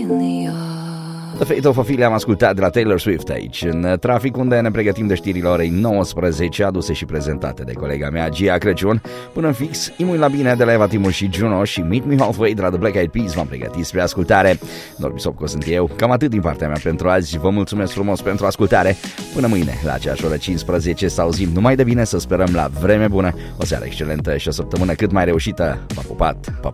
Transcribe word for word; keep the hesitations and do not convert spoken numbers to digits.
The Fate of Ophelia am ascultat de la Taylor Swift aici, în trafic, unde ne pregătim de știrile orei nouăsprezece, aduse și prezentate de colega mea, Gia Crăciun. Până în fix, imui la bine de la Eva Timu și Juno și Meet Me Halfway de la The Black Eyed Peas v-am pregătit spre ascultare. Norbi Sopco sunt eu, cam atât din partea mea pentru azi, vă mulțumesc frumos pentru ascultare. Până mâine, la aceeași oră cincisprezece, să auzim numai de bine, să sperăm la vreme bună, o seară excelentă și o săptămână cât mai reușită. V-am pupat, pa, pa!